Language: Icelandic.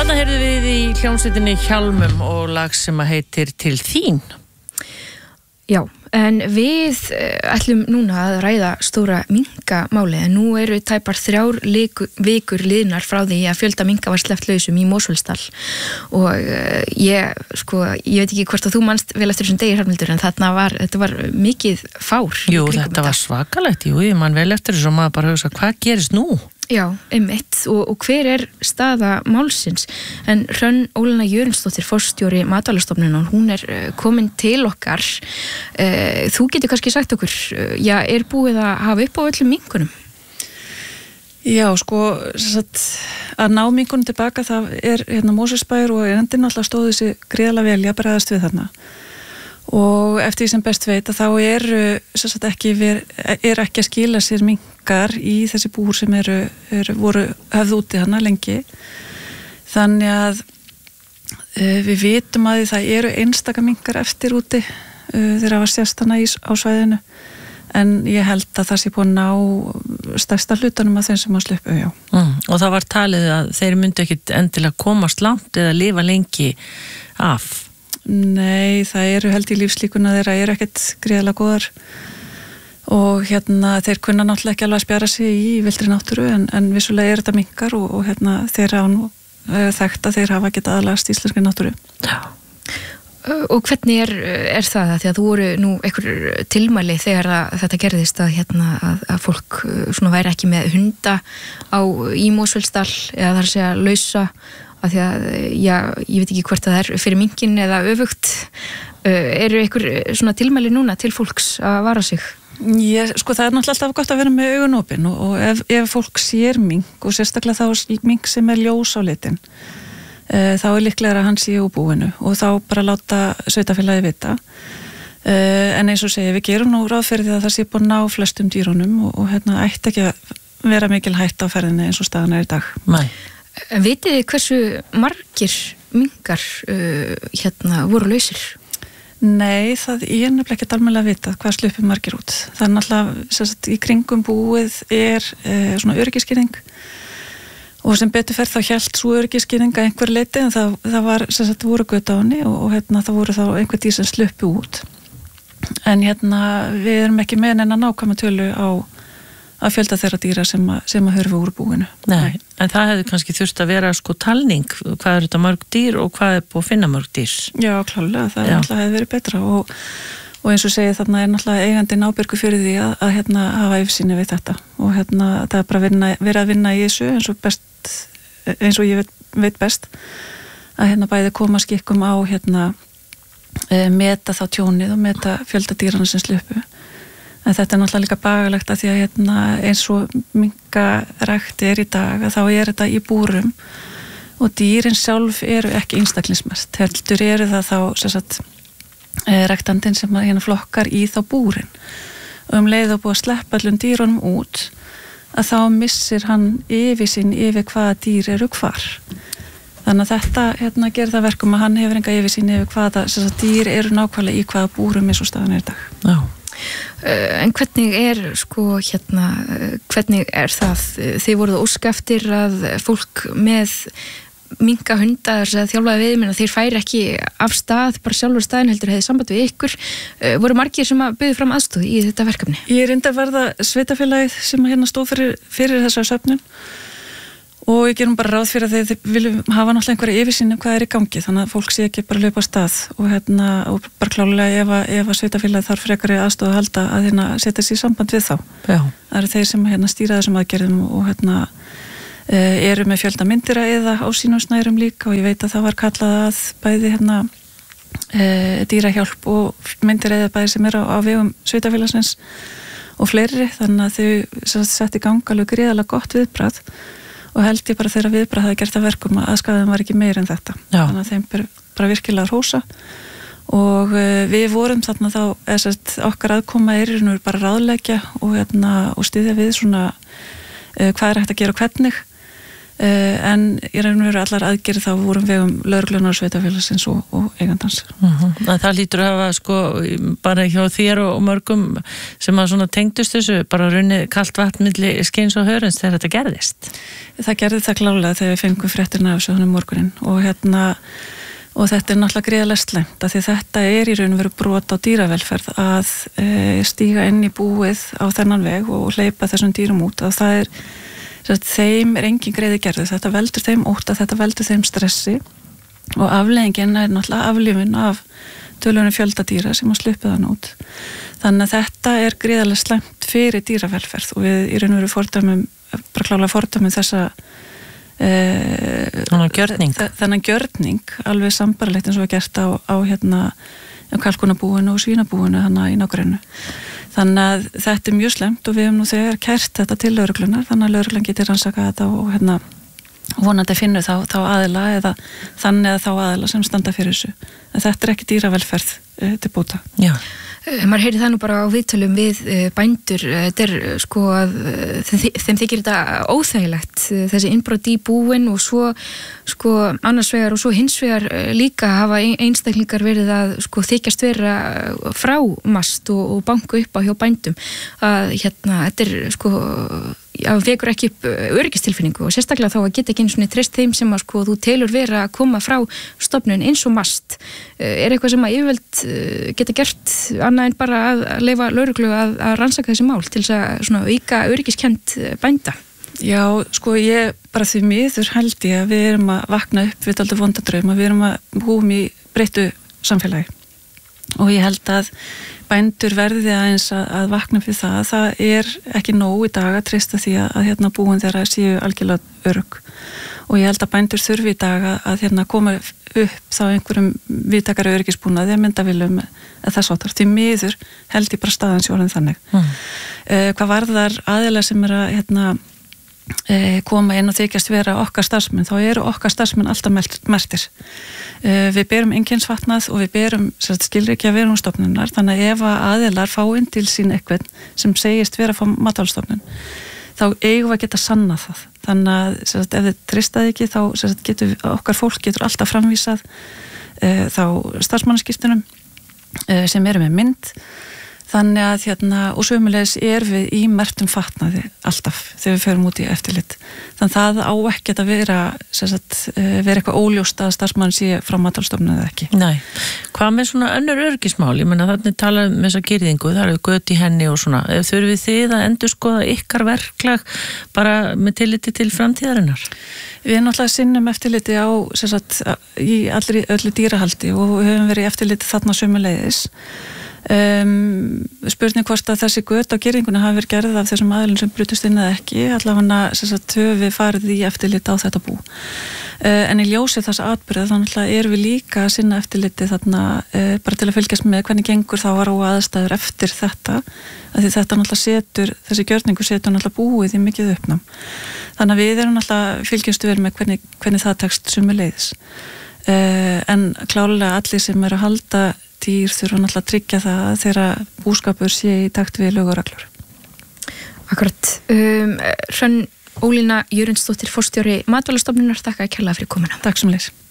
Þarna heyrðum við í hljómsveitinni Hjálmum og lag sem að heitir Til þín. Já, en við ætlum núna að ræða stóra minkamáli, en nú eru tæpar 3 vikur liðnar frá því að fjölda minka var sleppt lausum í Mosfellsdal og ég veit ekki hvort að þú manst vel eftir þessum degi, Hrafnhildur, en þetta var mikið fár. Jú, þetta var svakalegt, ég man vel eftir þess að maður bara hugsa, hvað gerist nú? Já, einmitt, og hver er staða málsins? En Hrönn Ólína Jörundsdóttir, forstjóri Matvælastofnunar, hún er komin til okkar. Þú getur kannski sagt okkur, er búið að hafa upp á öllum minkunum? Já, að ná minkunum tilbaka, það er Mosfellsbær og endinn alltaf stóð þessi gríðarlega vel að bregðast við þarna. Og eftir því sem best veit að þá er ekki að skila sér minkar í þessi búr sem voru höfð úti hana lengi. Þannig að við vitum að það eru einstaka minkar eftir úti þegar hafa sést hana á svæðinu, en ég held að það sé búin að ná stærsta hlutanum af þeim sem að sluppu, já. Og það var talið að þeir myndu ekkit endilega komast langt eða lifa lengi af. Nei, það eru held í lífslíkuna þeirra eru ekkert gríðarlega góðar og þeir kunna náttúrulega ekki alveg að spjara sig í vildri náttúru en vissulega þetta minkar og þeir hafa nú þekkt að þeir hafa getað aðlagast íslenskri náttúru. Já. Og hvernig er það? Því að þú voru nú einhver tilmæli þegar þetta gerðist að fólk væri ekki með hunda í Mosfellsdal eða þar að segja lausa, af því að, ég veit ekki hvort það er fyrir minkinn eða öfugt. Eru einhver svona tilmæli núna til fólks að vara sig? Það er náttúrulega alltaf gott að vera með augun opin og ef fólk sér mink og sérstaklega þá mink sem er ljós á litin, þá er líklega að hann sé úr búinu og þá bara láta sveitarfélagið vita. En eins og segja, við gerum nú ráð fyrir því að það sé búin ná flestum dýrunum og ætti ekki að vera mikil hætta á ferðinni eins og staðan er í dag. Nei. En vitið þið hversu margir minkar voru lausir? Nei, ég er nefnilega ekki almennilega að vita hvað sluppi margir út. Það er náttúrulega, í kringum búið er svona öryggisskýring og sem betur fer þá hélt svo öryggisskýring að einhver leiti, en það var, voru göt á henni og það voru þá einhver dýr sem sluppi út. En við erum ekki með neina nákvæma tölu að fjölda þeirra dýra sem að hörfu úr búinu. Nei, en það hefði kannski þurft að vera talning, hvað er þetta mörg dýr og hvað er búið að finna mörg dýr? Já, klálega, það náttúrulega hefði verið betra og eins og segi þarna er náttúrulega eigandinn ábyrgur fyrir því að hafa yfirsýni við þetta og það er bara verið að vinna í þessu eins og ég veit best að bæði koma skikkum á meta þá tjónið og meta fjölda dýrana sem sluppu. En þetta er náttúrulega líka bagalegt að því að eins og minkarækt er í dag að þá er þetta í búrum og dýrin sjálf eru ekki einstaklingsmert. Heldur eru það þá ræktandinn sem flokkar í þá búrin og leið og búið að sleppa allum dýrunum út að þá missir hann yfirsýn yfir hvaða dýr eru hvar. Þannig að þetta gerir það verkum að hann hefur enga yfirsýn yfir hvaða dýr eru nákvæmlega í hvaða búrum eins og staðan er í dag. Já. En hvernig er hvernig er það? Þið voruð óska eftir að fólk með minkahunda, þjálfaði veiðmenn, þeir færi ekki af stað, bara sjálfur staðin heldur hefði samband við ykkur. Voru margir sem að buðu fram aðstoð í þetta verkefni? Ég reyndi að verða sveitarfélagið sem stóð fyrir þessa söfnun og ég gerum bara ráð fyrir að þeir viljum hafa náttúrulega einhverja yfirsýn hvað er í gangi, þannig að fólk sé ekki bara hlaupa af stað og bara klálega ef að sveitarfélagið þarf frekari aðstoð að halda að setja sig í samband við þá. Já. Það eru þeir sem stýra þessum aðgerðum og eru með fjölda myndira eða á sínum snærum líka og ég veit að það var kallað að bæði dýrahjálp og myndira eða bæði sem eru á vegum sveitarfélagsins og fleiri, þannig að þau sett í gang alveg gríðarlega gott viðbragð og held ég bara þeirra viðbragð hafi gert það verkum að skaðan var ekki meir en þetta. Já. Þannig að þeim bara virkilega að hrósa og við vorum þarna þá okkar aðkoma bara ráðleggja og styðja við svona hvað er hægt að gera og hvernig en í raun og veru allar aðgerðir þá vorum vegum lögreglunar og sveitafélagsins og eigandans. Það lítur að hafa sko bara hjá þér og mörgum sem að svona tengdust þessu, bara runnið kalt vatn milli skinns og hörunds þegar þetta gerðist. Það gerði það klárlega þegar við fengum fréttirna af þessu morgunin og þetta er náttúrulega gríðarlega slæmt af því þetta er í raun og veru brot á dýravelferð að stíga inn í búið á þennan veg og hleypa þessum dýrum út og það er þeim er engin greiði gerði, þetta veldur þeim ótta, þetta veldur þeim stressi og afleiðingin er náttúrulega aflífun af tölunum fjöldadýra sem að sluppu þann út. Þannig að þetta er gríðarlega slæmt fyrir dýravelferð og við í raun og veru bara klálega fordæmum þessa þennan gjörning alveg sambarlegt eins og var gert á kalkunabúinu og svínabúinu þannig í nágrennu. Þannig að þetta er mjög slemt og við hefum nú þegar kært þetta til lögreglunar, þannig að lögreglan getur rannsakað þetta og vonandi finnur þá aðila eða þannig að þá aðila sem standa fyrir þessu. En þetta er ekki dýravelferð til bóta. Já. Maður heyri það nú bara á viðtölum við bændur, þetta er sko að þeim þykir þetta óþægilegt, þessi innbrot í búin og svo sko annars vegar og svo hins vegar líka hafa einstaklingar verið að sko þykjast vera frámast og banka upp á hjá bændum að þetta er sko að vekur ekki upp öryggistilfinningu og sérstaklega þá að geta ekki einu svona treyst þeim sem að sko þú telur vera að koma frá stofnun eins og mast. Er eitthvað sem að yfirvöld geta gert annað en bara að leyfa lögreglu að rannsaka þessi mál til þess að svona auka öryggiskend bænda? Já, sko ég bara því miður held ég að við erum að vakna upp við dálítið vondadraum að við erum að búum í breyttu samfélagi og ég held að bændur verði aðeins að vakna fyrir það er ekki nóg í dag að treysta því að búin þeirra séu algjörlega örugg og ég held að bændur þurfi í dag að koma upp þá einhverjum viðtakari öryggisbúnaði að myndavillum þess áttar. Því miður held ég bara staðan sé orðin þannig. Hvað varðar aðila sem er að koma inn og þykjast vera okkar starfsmenn, þá eru okkar starfsmenn alltaf merktir. Við berum einkennisfatnað og við berum skilríkja verumstofnunar, þannig að ef aðilar fá inn til sín eitthvað sem segist vera frá matvælastofnun, þá eigum við að geta sannað það. Þannig að ef þið tristaði ekki, þá getur okkar fólk getur alltaf framvísað þá starfsmannaskiptunum sem eru með mynd. Þannig að og sömulegis við í merktum fatnaði alltaf þegar við förum út í eftirlit. Þannig það á ekkert að vera eitthvað óljóst að starfsmann sé frá matvælastofnun eða ekki. Nei. Hvað með svona önnur öryggismál? Ég meina þannig talað um þessa girðingu, það eru göt í henni og svona. Þurfið þið að endurskoða ykkar verklag bara með tilliti til framtíðarinnar? Við náttúrulega sinnum eftirliti á í öllu dýrahaldi og við höfum verið í eftirliti þarna sömuleiðis. Spurning hvort að þessi göt á girðinguna hafi verið gerð af þessum aðilum sem brutust inn eða ekki, allavega höfum við farið í eftirlit á þetta bú. En í ljósi þess atburða þannig erum við líka að sinna eftirliti þarna bara til að fylgjast með hvernig gengur þá var og aðstæður eftir þetta, af því þetta náttúrulega þessi gjörningu setur náttúrulega búið í mikið uppnám. Þannig að við erum náttúrulega fylgjastu vel með hvernig það tekst sömuleiðis. En klárlega allir sem eru að halda dýr þurfa náttúrulega að tryggja það þegar búskapur sé í takt við lög og reglur. Akkurat. Hrönn Ólína Jörundsdóttir, forstjóri Matvælastofnunar, þakka kærlega fyrir komuna. Takk sömuleiðis.